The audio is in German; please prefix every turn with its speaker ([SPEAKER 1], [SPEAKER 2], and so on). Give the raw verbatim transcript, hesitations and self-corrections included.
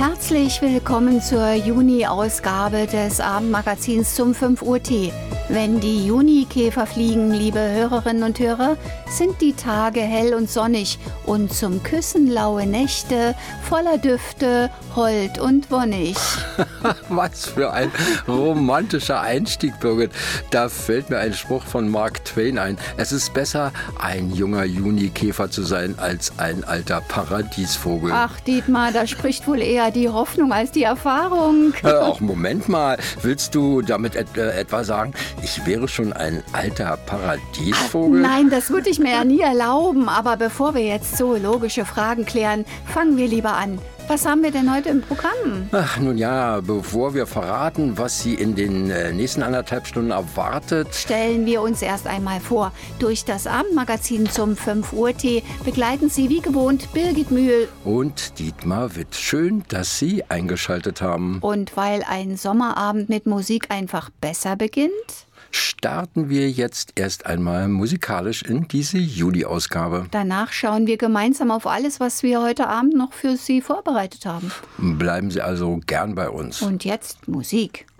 [SPEAKER 1] Herzlich willkommen zur Juni-Ausgabe des Abendmagazins zum fünf Uhr Tee. Wenn die Junikäfer fliegen, liebe Hörerinnen und Hörer, sind die Tage hell und sonnig und zum Küssen laue Nächte voller Düfte, hold und wonnig.
[SPEAKER 2] Was für ein romantischer Einstieg, Birgit. Da fällt mir ein Spruch von Mark Twain ein. Es ist besser, ein junger Junikäfer zu sein, als ein alter Paradiesvogel.
[SPEAKER 1] Ach, Dietmar, da spricht wohl eher die Hoffnung als die Erfahrung.
[SPEAKER 2] Äh, auch Moment mal, willst du damit et äh, etwa sagen, ich wäre schon ein alter Paradiesvogel?
[SPEAKER 1] Nein, das würde ich mir ja nie erlauben. Aber bevor wir jetzt zoologische Fragen klären, fangen wir lieber an. Was haben wir denn heute im Programm?
[SPEAKER 2] Ach, nun ja, bevor wir verraten, was Sie in den äh, nächsten anderthalb Stunden erwartet,
[SPEAKER 1] Stellen wir uns erst einmal vor. Durch das Abendmagazin zum fünf Uhr Tee begleiten Sie wie gewohnt Birgit Mühl.
[SPEAKER 2] und Dietmar Witt. Schön, dass Sie eingeschaltet haben.
[SPEAKER 1] Und weil ein Sommerabend mit Musik einfach besser beginnt,
[SPEAKER 2] Starten wir jetzt erst einmal musikalisch in diese Juli-Ausgabe.
[SPEAKER 1] danach schauen wir gemeinsam auf alles, was wir heute Abend noch für Sie vorbereitet haben.
[SPEAKER 2] Bleiben Sie also gern bei uns.
[SPEAKER 1] Und jetzt Musik.